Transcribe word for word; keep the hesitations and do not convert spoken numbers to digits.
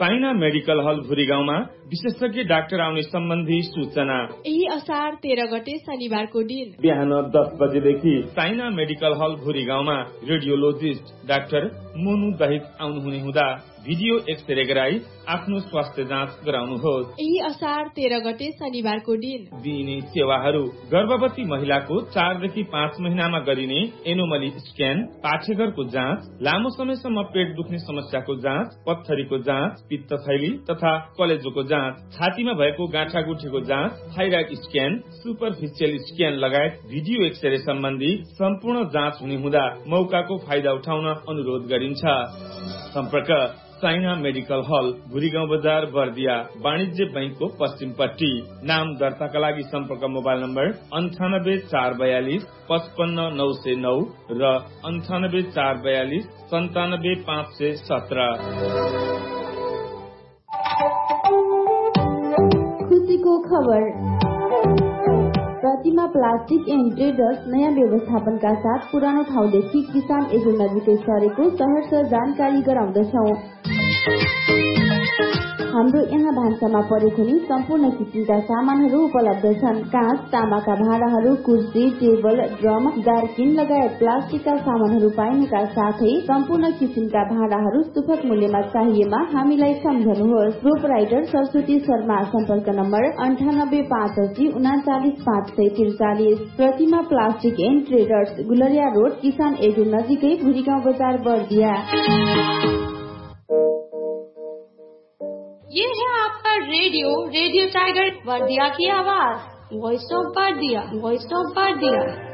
Saina medical हल भुरी गाउँमा विशेषज्ञ doctor आउने सम्बन्धी सूचना। यही असार तेह्र गते शनिबारको दिन बिहान दस बजेदेखि साइना मेडिकल हल भुरी गाउँमा रेडियोलोजिस्ट डाक्टर मोनु दहित आउनुहुने हुँदा भिडियो एक्सरे गराई आफ्नो स्वास्थ्य जाँच गराउनुहोस्। यही असार तेह्र गते शनिबारको दिन दिइने सेवाहरू गर्भवती महिलाको चारदेखि पाँच महिनामा गरिने एनोमली स्क्यान, पाठेघरको जाँच, लामो समयसम्म पेट दुख्ने समस्याको जाँच, पत्थरीको जाँच, पित्तथैली तथा कलेजोको जाँच, छातीमा भएको गाँठागुठीको जाँच, थाइराइड स्क्यान, सुपरफिसियल स्क्यान लगायत भिडियो एक्सरे सम्बन्धी सम्पूर्ण जाँच हुने हुँदा मौकाको फाइदा उठाउन अनुरोध गरिन्छ। सम्पर्क साइना मेडिकल हल भुरीगाउँ बजार बर्दिया, वाणिज्य बैंकको पश्चिमपट्टि। नाम दर्ताका लागि सम्पर्क मोबाइल नम्बर अन्ठानब्बे चार बयालिस पचपन्न नौ सय नौ र अन्ठानब्बे चार बयालिस सन्तानब्बे पाँच सय सत्र। खुसीको खबर। प्रतिमा प्लास्टिक एन्ड ट्रेडर्स नयाँ व्यवस्थापनका साथ पुरानो ठाउँदेखि किसान एजो नजिकै सरेको सहर्ष जानकारी गराउँदछौ। हाम्रो यहाँ भान्सामा परेको नि सम्पूर्ण किसिमका सामानहरू उपलब्ध छन्। काँच, तामाका भाँडाहरू, कुर्सी, टेबल, ड्रम, जारकिन लगायत प्लास्टिकका सामानहरू पाइनुका साथै सम्पूर्ण किसिमका भाँडाहरू सुपथ मूल्यमा चाहिएमा हामीलाई सम्झनुहोस्। प्रोपराइटर सरस्वती शर्मा। सम्पर्क नम्बर अन्ठानब्बे पाँच अस्सी उनाचालिस पाँच सय त्रिचालिस। प्रतिमा plastic and traders, Gulariya road, किसान एजो नजिकै, भुरीगाउँ बजार बर्दिया। ये है आपका रेडियो रेडियो टाइगर बर्दिया की आवाज, voice of Bardiya, voice of Bardiya.